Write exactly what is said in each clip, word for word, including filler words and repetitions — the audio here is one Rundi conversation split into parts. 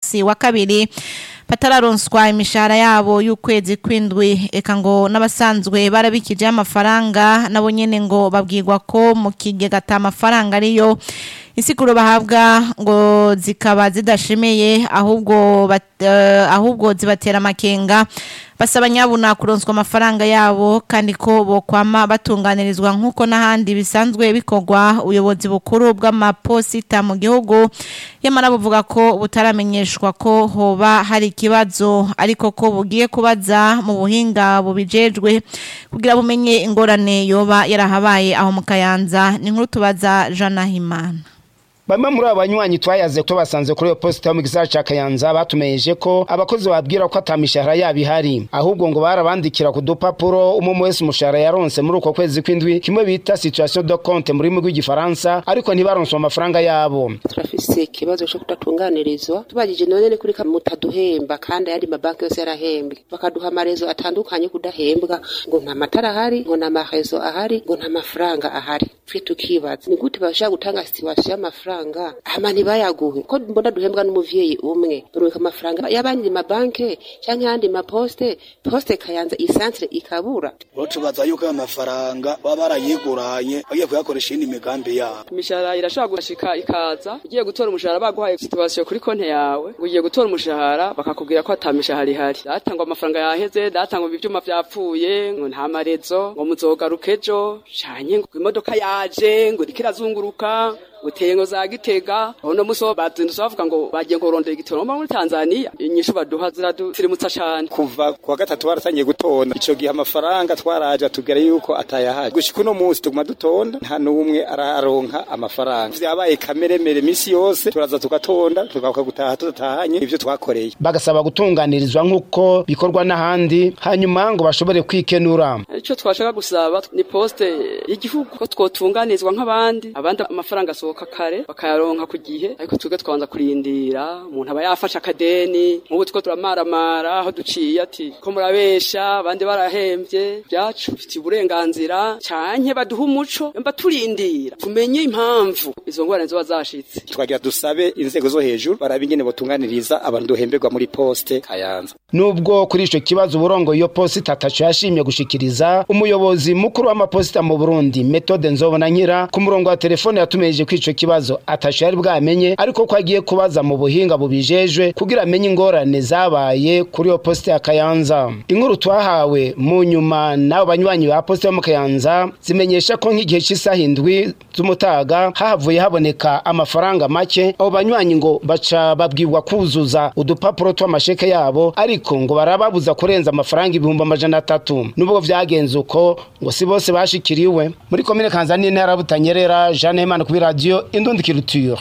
munsi wa kabiri batararonswa imishahara yabo y'ukwezi kwindwi eka ngo n'abasanzwe barabikije amafaranga nabo nyene ngo babwirwa ko mu kigega ta amafaranga ariyo insiguro bahabwa ngo zikaba zidashemeye ahubwo bat, uh, ahubwo zibatera amakenga basaba nyabuna kuronswa amafaranga yabo kandi ko bokwama batunganirizwa nkuko nahandi bisanzwe bikogwa ubuyobozi bukuru bw'amaposita mu gihugu yamara buvuga ko butaramenyeshwa ko hoba hari ikibazo ariko ko bugiye kubaza mu buhinga bubijejwe kugira bumenye ingorane yoba yarahabaye aho mu Kayanza ni nkuru tubaza Jana Himana. Bamwe muri abanywanyi twayaze to basanze kuri posita mu gisara ca Kayanza batumeyeje ko abakozi babwira ko atamishahara yabihari ahubwo ngo barabandikira ku dupapuro umwe wese umushahara yaronse muri uko kwezi kwindwi kimwe bita situation de compte muri mu rw'igifaransa ariko ntibaronse amafaranga yabo. Turafise ikibazo cyo kudatunganirizwa tubagije none kuri kamutaduhemba kandi ari mabanki yose yarahembwe bakaduha amarezo atandukanye kudahembwa ngo nta matara ahari ngo nta marezo ahari ngo nta mafaranga ahari twe tukibaza ni gute bashaka gutanga situation y'amafaranga amani bayaguhe ko mbona duhembwa n'umuvyeyi umwe bareka amafaranga yabandi mabanke canke yandi maposte poste Kayanza isantre ikabura bocubaza yuko amafaranga baba barayiguranye bagiye kuyakoresha indi migambi yabo imishahara irashaka gushika ikaza ugiye gutora umushahara baguhaye situation kuri konte yawe ugiye gutora umushahara bakakubwira ko atamishahara ihari datangwa amafaranga yaheze datangwa ivyuma vyapfuye ngo nta marezo ngo muzogaruka ejo canye ngo imodoka yaje ngo dikirazunguruka utengo za Gitega ono muso bazinduza bavuga ngo bagiye kurondera igitoro muri Tanzania inyishu baduha ziraturimutsa cyane kuva kwa gatatu baratangiye gutonda ico gihe amafaranga twaraje tugere yuko atayahaje gushika no munsi tuguma dutonda nta numwe araronka amafaranga vyabaye kameremere misi yose turaza tugatonda tugaruka gutaha tutatahanye ivyo twakoreye bagasaba gutunganirizwa nkuko bikorwa n'ahandi hanyuma ngo bashobore kwikenura ico twashaka gusaba ni poste y'igihugu ko twotunganizwa nk'abandi abandi amafaranga so kare bakayaronka ku gihe ariko tuge twanza kurindira umuntu aba yafasha akadeni mubu two turamaramara aho duciye ati ko murabesha bandi barahembye byacu bifite uburenganzira cyanye baduha umuco mba turindira kumenye impamvu izo ngorane zo bazashitse twagira dusabe inzego zo hejuru barabingene botunganiriza abantu duhemberwa muri poste Kayanza nubwo kuri ico kibazo uburongo iyo posita atacu yashimye gushikiriza umuyobozi mukuru w'amaposita mu Burundi Methode Nzobona Nkira ku murongo wa telefone yatumeje ico kibazo atashe yari bwamenye ariko ko agiye kubaza mu buhinga bubijejwe kugira amenye ingorane zabaye kuri yo poste ya Kayanza inkuru twahawe mu nyuma nabo banywanyi ba poste yo mu Kayanza zimenyesha ko nk'igihe cy'isahindwi z'umutaga havuye haboneka amafaranga make abo banywanyi ngo baca babwirwa kuzuza udupapuro tw'amasheke yabo ariko ngo barababuza kurenza amafaranga ibihumbi amajana atatu nubwo vyagenze uko ngo si bose bashikiriwe muri komine Kanzani ntara Butanyerera Jeanne Hemana ku radio Indundi Culture.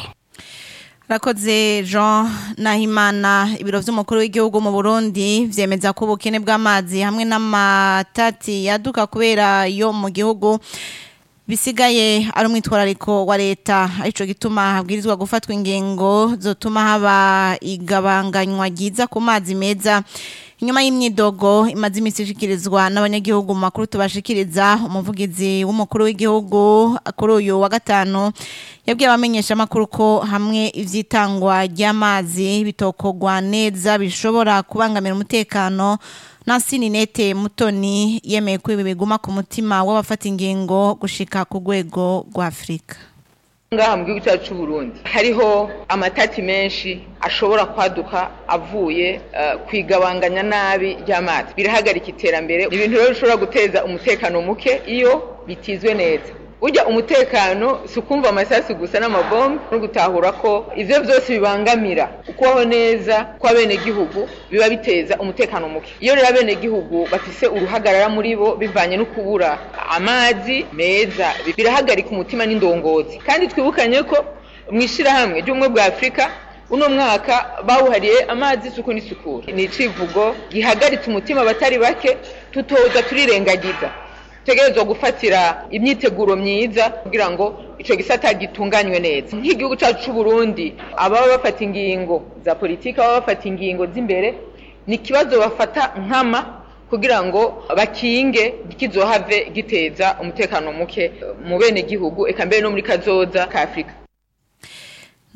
Rakoze Jean Nahimana ibiro vy'umukuru w'igihugu mu Burundi vyemeza ko ubukene bw'amazi hamwe n'amatati yaduka kubera yo mu gihugu bisigaye ari umwitwarariko wa leta ico gituma habwirizwa gufatwa ingingo zotuma haba igabanganywa giza ku mazi meza inyuma y'imyidogo imaze imisi ishikirizwa n'abanyagihugu mu makuru tubashikiriza umuvugizi w'umukuru w'igihugu kuri uyu wa gatanu yabwiye abamenyesha makuru ko hamwe ivyitangwa ry'amazi bitokogwa neza bishobora kubangamira umutekano Nansininete Mutoni yemeye ko ibi biguma ku mutima w'abafata ingingo gushika ku rwego rwa Afrika ngaha mu gihugu cyacu Burundi hariho amatati menshi ashobora kwaduka avuye uh, kwigabanganya nabi ry'amazi birahagarika iterambere ibintu rero bishobora guteza umutekano muke iyo bitizwe neza ujya umutekano sukumva amasasi gusa n'amabombe no gutahura ko ivyo byose bibangamira uko neza kwa bene gihugu biba biteza umutekano muke iyo rero bene gihugu bafise uruhagarara muri bo bivanye no kubura amazi meza birahagarika umutima n'indongozi kandi twibukanye ko mwishira hamwe ry'umwe bwa Afrika uno mwaka bawuhariye amazi suku n'isukura ni civugo gihagaritse umutima batari bake tutoza turirengagiza tegerezwa gufatira imyiteguro myiza kugira ngo ico gisata gitunganywe neza nk'igihugu cyacu cy'u Burundi ababa bafata ingingo za politika ababa bafata ingingo z'imbere ni kibazo bafata nkama kugira ngo bakinge gikizohave giteza umutekano muke mu bene gihugu eka mbere no muri kazoza ka Afrika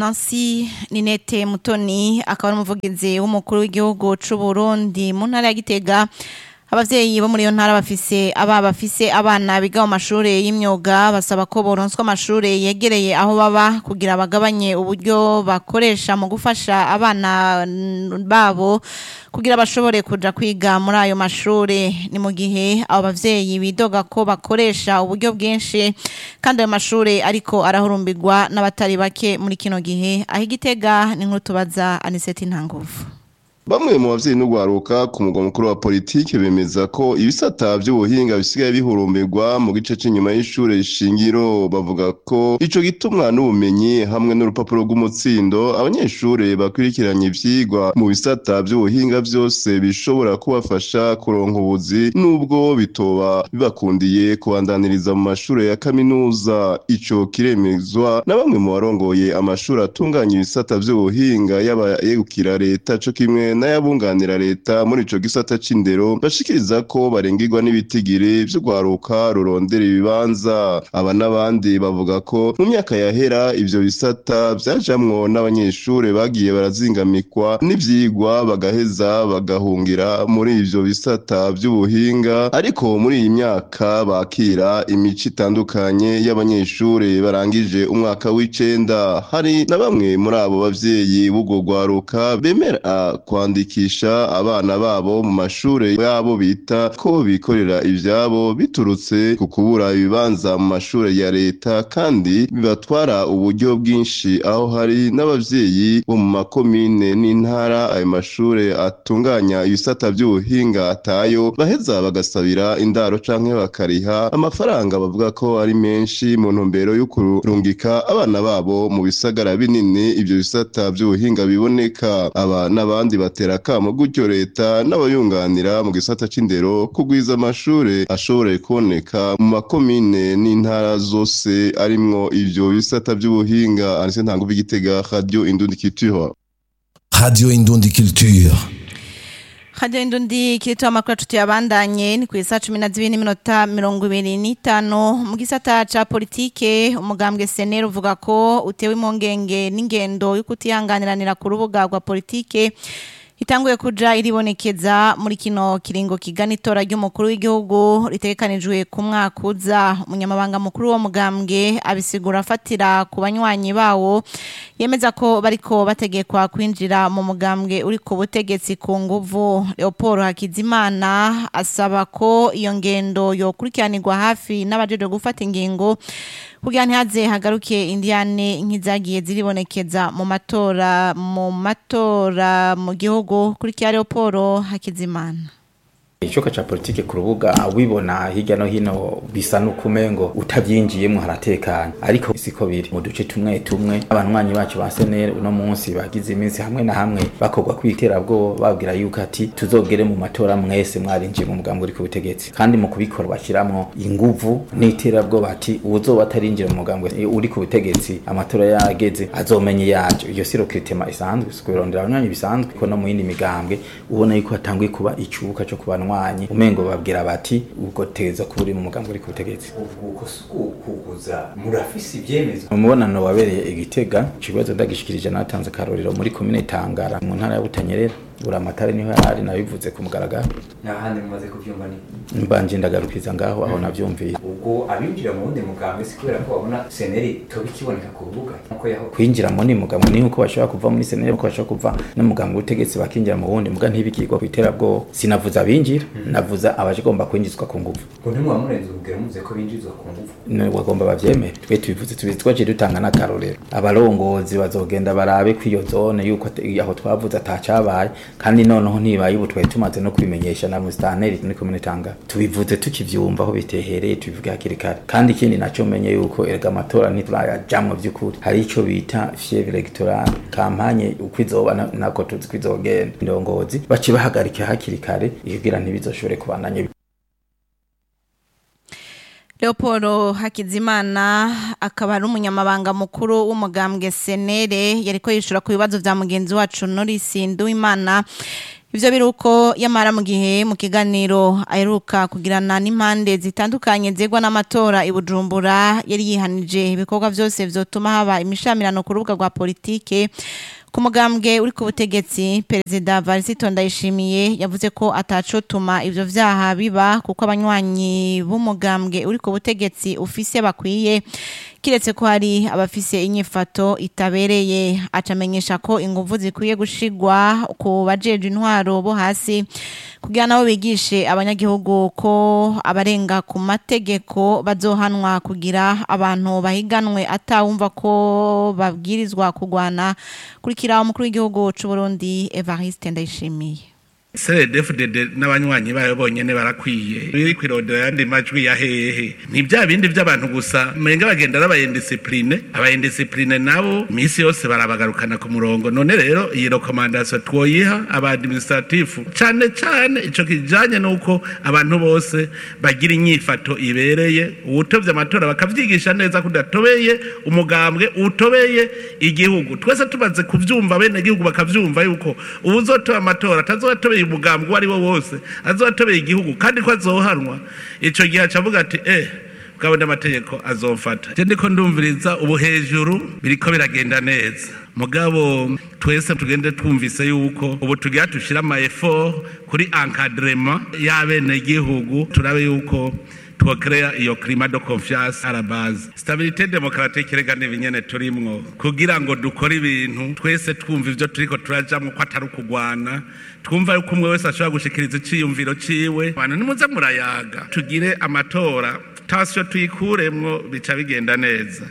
Nancy Ninete Mutoni akaba ari umuvugizi w'umukuru w'igihugu c'u Burundi mu ntara ya Gitega. Abavyeyi bo muri yo ntara bafise aba bafise abana biga mu mashure y'imyuga basaba ko boronswa amashure yegereye aho baba kugira bagabanye uburyo bakoresha mu gufasha abana babo kugira bashobore kuja kwiga muri ayo mashure. Ni mu gihe abo bavyeyi bidoga ko bakoresha uburyo bwinshi kandi ayo mashure ariko arahurumbirwa n'abatari bake muri kino gihe. Aho Igitega ni nkuru tubaza Aniseti Ntanguvu. Bamwe mu bavyeyi n'ugwaruka ku mugwa mukuru wa politike bemeza ko ibisata vy'ubuhinga bisigaye bihurumbirwa mu gice c'inyuma y'ishure shingiro. Bavuga ko ico gitumwa n'ubumenyi hamwe n'urupapuro rw'umutsindo abanyeshure bakwirikiranye ivyigwa mu bisata vy'ubuhinga vyose bishobora kubafasha kuronka ubuzi nubwo bitoba bibakundiye kubandaniriza mu mashure ya kaminuza. Ico kiremezwa na bamwe mu barongoye amashuri atunganya ibisata vy'ubuhinga y'abayegukira leta co kimwe n'ayabunganira leta muri ico gisata c'indero bashikiriza ko barengirwa n'ibitigiri vy'ugwaruka rurondera ibibanza. Aba n'abandi bavuga ko mu myaka yahera ivyo bisata vyajamwo n'abanyeshure bagiye barazingamikwa n'ivyigwa bagaheza bagahungira muri ivyo bisata vy'ubuhinga, ariko muri iyi myaka bakira imico itandukanye y'abanyeshure barangije umwaka w'icenda. Hari na bamwe muri abo bavyeyi b'ubwo gwaruka bemera kwandikisha abana babo mu mashure yabo bita ko bikorera ivyabo biturutse ku kubura ibibanza mu mashure ya leta kandi bibatwara uburyo bwinshi, aho hari n'abavyeyi bo mu makomine n'intara ayo mashure atunganya ibisata vy'ubuhinga atayo baheza bagasabira indaro canke bakariha amafaranga bavuga ko ari menshi mu ntumbero yo kurungika abana babo mu bisagara binini ivyo bisata vy'ubuhinga biboneka. Aba n'abandi batera kamo gutyo leta n'abayunganira mu gisata c'indero kugwiza amashure ashobore kuboneka mu makomine n'intara zose arimwo ivyo bisata vy'ubuhinga. Anise Ntanguvu, Igitega, Radio Indundi Culture. Radio Indundi Culture. Radio Indundi Culture amakuru tutuyabandanye ni kwisa cumi na zibiri n'iminota mirongo ibiri n'itanu. Mu gisata ca politike umugambwe S N L uvuga ko utewe impungenge n'ingendo yo kutihanganiranira ku rubuga rwa politike itanguye kuja iribonekeza muri kino kiringo kigana itora ry'umukuru w'igihugu ritegekanijwe ku mwaka uza. Umunyamabanga mukuru wo mugambwe abisigura afatira ku banywanyi bawo yemeza ko bariko bategekwa kwinjira mu mugambwe uri ku butegetsi ku nguvu. Leopold Hakizimana asaba ko iyo ngendo yokurikiranirwa hafi n'abajeje gufata ingingo kugira ntihaze hagaruke indiane nk'izagiye ziribonekeza mu matora mu matora mu gihugu. Kuri kya Leopold Hakizimana. Icoka cha politike ku rubuga wibona hirya no hino bisa nukumengo utavyinjiyemo haratekana, ariko siko biri mu duce tumwe tumwe. Abanywanyi bacu ba S N L uno munsi bagize iminsi hamwe na hamwe bakogwa kwitera bwo babwira yuko ati tuzogere mu matora mwese mwarinjiye mu mugambo uri ku butegetsi, kandi mu kubikora bashiramwo inguvu n'itera bwo bati uzoba atarinjira mu mugambo uri ku butegetsi amatora yageze azomenye yaje. Iyo siro kritema isanzwe skwirondera abanywanyi bisanzwe ko no mu yindi migambwe ubona yuko hatanguye kuba icubuka cyo kubanwa umengo babwira bati uko teza kuri mu mugambo uri kubutegetsi ubwo kuguza murafisi ibyemezo. Umubonano wabereye Igitega kibazo ndagishikirije natanze karorero muri commune Tangara mu ntara ya Butanyerera ura amatare niho hari nabivuze ku mugaragaro n'ahandi mumaze kuvyumva ni mbanje ndagarukiza ngaho aho navyumviye. Ubwo abinjira mu wundi mugambo sikubera ko babona S N L to bikiboneka ku rubuga nko yaho kwinjira mu ni mugambo ni uko bashaka kuva muri S N L ko bashaka kuva no mugambo utegetsi bakinjira mu wundi muga ntibikirwa kwitera bwo sinavuza abinjira navuza abaje gomba kwinjizwa ku nguvu. Ngo ntimwa murenze ubwira muze ko binjizwa ku nguvu ne wagomba bavyemere twe tubivuze tubitwaje dutanga na karorero. Abarongozi bazogenda barabe kwiyo zone yuko aho twavuze atacabaye kandi noneho ntibaye ubu twaye tumaze no kwimenyesha na mustaneri muri commune Tanga tubivuze tukivyumva aho bitehereye tubivuga hakiri kare. Kandi ikindi naco menye yuko erega amatora ntiturayajamwe by'ukuri hari ico bita fièvre électorale kampanye ukwizoba nako tuzi kwizogenda indongozi baci bahagarika hakiri kare kugira ntibizoshobore kubandanya. Leopold Hakizimana akaba ari umunyamabanga mukuru w'umugambwe S N L yariko yishura ku bibazo vya mugenzi wacu Norris Nduwimana ivyo biruko yamara mu gihe mu kiganiro aheruka kugirana n'impande zitandukanye zegwa n'amatora i Bujumbura yari yihanije ibikorwa vyose vyotuma haba imishamirano ku rubuga rwa politike ku mugambwe uri ku butegetsi. Perezida Varisito Ndayishimiye yavuze ko atacotuma ivyo vyaha biba kuko abanywanyi b'umugambwe uri ku butegetsi ufise bakwiye kiretse ko hari abafise inyifato itabereye. Acamenyesha ko inguvu zikwiye gushigwa ku bajeje intwaro bo hasi kugira nabo bigishe abanyagihugu ko abarenga ku mategeko bazohanwa kugira abantu bahiganwe atawumva ko babwirizwa kugwana. Kurikira umukuru w'igihugu c'u Burundi Evariste Ndayishimiye. C D F D D n'abanywanyi bayo bonyene barakwiye biri kwirondera yandi majwi ya hehe ni bya bindi by'abantu gusa menga bagenda arabayindiscipline abayindiscipline nabo misi yose barabagarukana ku murongo. None rero iyi recommandation twoyiha aba administratif cyane cyane ico kijanye nuko abantu bose bagira inyifato ibereye ubutovye amatora bakavyigisha neza kudatobeye umugambwe utobeye igihugu. Twese tubaze kuvyumva bene igihugu bakavyumva yuko ubuzotoba amatora atazotobeye umugambwe wari wo wose azotobeye igihugu kandi ko azohanwa. Ico gihe acavuga ati eh bwabone amategeko azofata. Je ndiko ndumviriza ubu hejuru biriko biragenda neza mugabo twese tugende twumvise yuko ubu tugiye tushira ama effort kuri encadrement y'abene igihugu turabe yuko twokrea iyo climat de confiance à la base stabilité démocratique regane binyene turimwo kugira ngo dukora ibintu twese twumva ivyo turiko turajamwe ko atari kugwana twumva yuko umwe wese ashobora gushikiriza iciyumviro ciwe abantu nimuze murayaga tugire amatora tasyo tuyikuremwo bica bigenda neza.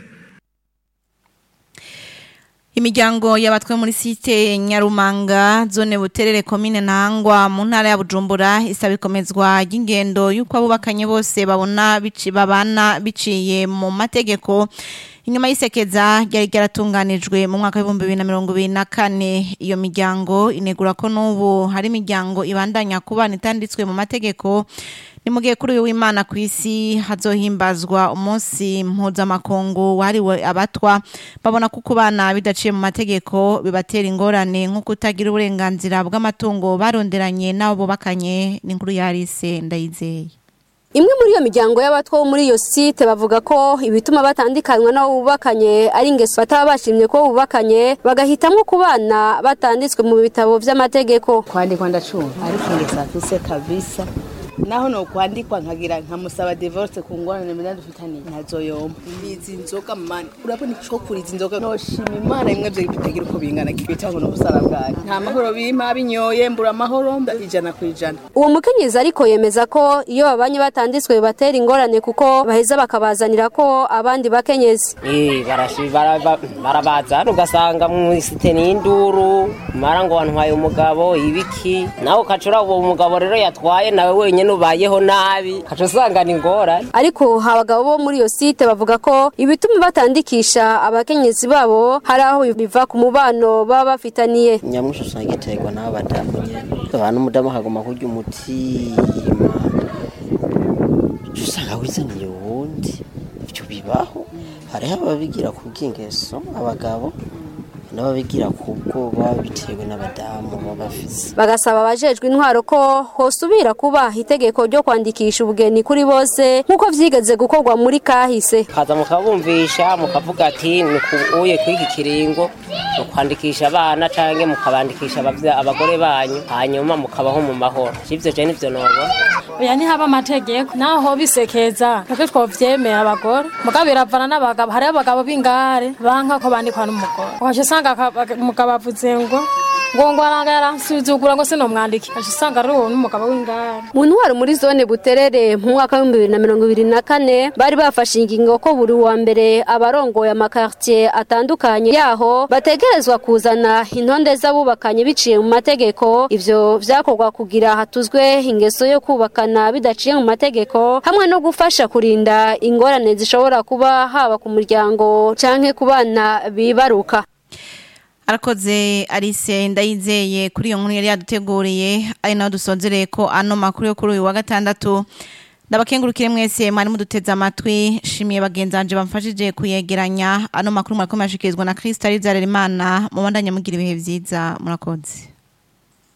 Imiryango y'abatwe muri site Nyarumanga zone Buterere commune Ntangwa mu ntara ya Bujumbura isaba ikomezwa y'ingendo yuko abubakanye bose babona bici babana biciye mu mategeko inyuma y'isekeza ryari ryaratunganijwe mu mwaka w'ibihumbi bibiri na mirongo ibiri na kane. Iyo miryango inegura ko n'ubu hari imiryango ibandanya kubana itanditswe mu mategeko. Ni mugihe kuri uyu w'Imana ku isi hazohimbazwa umunsi mpuzamakungu wahariwe abatwa babona ko kubana bidaciye mu mategeko bibatera ingorane nko kutagira uburenganzira bw'amatungo baronderanye nabo bubakanye. Ni inkuru ya Alice Ndayizeye. Imwe muri iyo miryango y'abatwa muri iyo site bavuga ko ibituma batandikanywa nabo bubakanye ari ingeso bataba bashimye ko bubakanye bagahitamwo kubana batanditswe mu bitabo vy'amategeko. Kwandikwa ndacumva ariko ingeso afise kabisa naho no kwandikwa nkagira nkamusaba divorce ku ngorane mena dufitani ntazoyomba izi nzoga mani urabona ico kuri izi nzoga no shima Imana imwe byo bitagira uko bingana kibitaho no busara bwaye nta mahoro bimpa binyoye mbura amahoro ijana kwijana. Uwo mukenyezi ariko yemeza ko iyo babanye batanditswe batera ingorane kuko baheza bakabazanira ko abandi bakenyezi eh barashi barabaza ugasanga mu site n'induru mara ngo wantwaye umugabo ibiki naho kacura uwo mugabo rero yatwaye nawe wenye nubayeho nabi kaco usanga ni ngora. Ariko abagabo bo muri iyo site bavuga ko ibituma batandikisha abakenyezi babo hari aho biva ku mubano baba bafitaniye. Nyamusho sangetegwa n'abadamu nyene abantu mudamu hagoma kurya umutima usanga wizaniye wundi ivyo bibaho hari ababigira kubw'ingeso abagabo n'ababigira kubwo babitewe n'abadamu babafise. Bagasaba abajejwe intwaro ko hosubira kuba itegeko ryo kwandikisha ubugeni kuri bose nkuko vyigeze gukorwa muri kahise. Kaza mukabumvisha mukavuga ati uye kwiki kiringo no kwandikisha abana canke mukabandikisha abagore banyu hanyuma mukabaho mu mahoro. Ivyo je nivyo nobo oya ni haba amategeko naho bisekeza nako twovyemera abagore mugabira vana n'abagabo hari abagabo b'ingare banka ko bandikwa n'umugore ukashasanga umugabo avuze ngo ngo ngo aranga yaransuzugura ngo sino mwandiki ashasanga ari uwo n'umugabo w'ingare. Mu ntwaro muri zone Buterere mu mwaka wa bibiri na mirongo ibiri na kane bari bafashe ingingo ko buri wa mbere abarongoye amakartier atandukanye yaho bategerezwa kuzana intonde z'abubakanye biciye mu mategeko. Ivyo vyakorwa kugira hatuzwe ingeso yo kubakana bidaciye mu mategeko hamwe no gufasha kurinda ingorane zishobora kuba haba ku muryango canke ku bana bibaruka. Arakoze Alice Ndayizeye kuri iyo nkuru yari yaduteguriye ari naho dusonzereye ko ano makuru yo kuri uyu wa gatandatu. Ndabakengurukire mwese mwari muduteze amatwi shimiye bagenzanje bamfashije kuyegeranya ano makuru mwakomashikirizwa na Krista Rizaremana mu bandanya mugira ibihe vyiza murakoze.